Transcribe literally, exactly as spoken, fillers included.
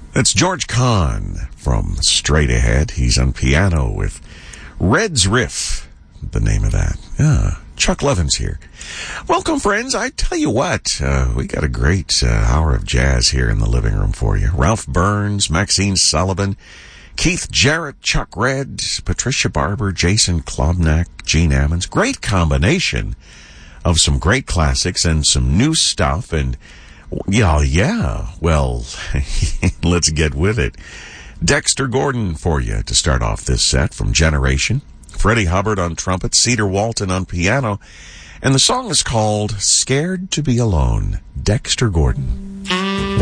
That's George Kahn from Straight Ahead. He's on piano with Red's Riff, the name of that. Yeah, Chuck Levin's here. Welcome, friends. I tell you what, uh, we got a great uh, hour of jazz here in the living room for you. Ralph Burns, Maxine Sullivan, Keith Jarrett, Chuck Red, Patricia Barber, Jason Klobnak, Gene Ammons. Great combination of some great classics and some new stuff. And, yeah, yeah, well, let's get with it. Dexter Gordon for you to start off this set from Generation. Freddie Hubbard on trumpet, Cedar Walton on piano. And the song is called Scared to Be Alone. Dexter Gordon.